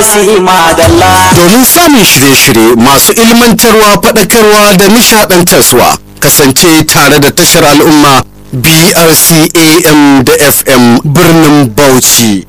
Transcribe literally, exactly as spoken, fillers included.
si madalla. Domin samun shirye-shirye masu ilmantarwa, faɗakarwa da nishaɗantarwa, kasance tare da tashar al'umma B R C A M da F M birnin Bauchi.